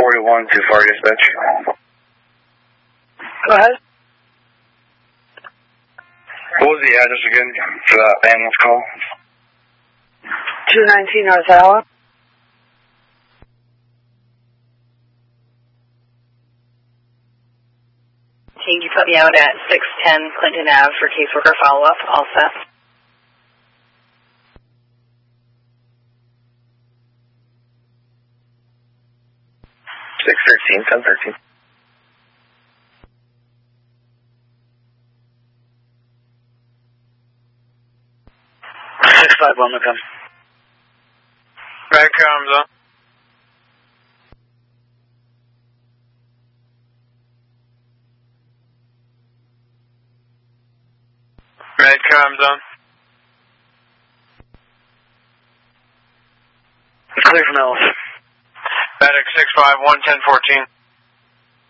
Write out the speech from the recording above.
41, too far, dispatch. Go ahead. What was the address again for that ambulance call? 219 North Allen. You put me out at 610 Clinton Ave for caseworker follow-up. All set. $613, 1013. $651 to come. Med comes on. Med comes on. Clear from Ellis. Medic 651, 1014.